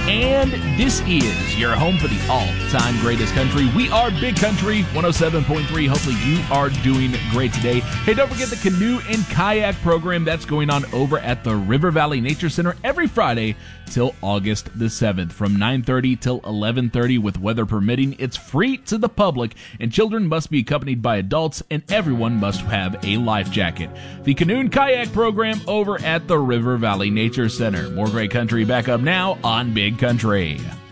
and this is your home for the all-time greatest country. We are Big Country 107.3. Hopefully you are doing great today. Hey, don't forget the canoe and kayak program that's going on over at the River Valley Nature Center every Friday till August the 7th from 9:30 till 11:30 with weather permitting. It's free to the public, and children must be accompanied by adults, and everyone must have a life jacket. The canoe and kayak program over at the River Valley Nature Center. More great country back up now on Big Country.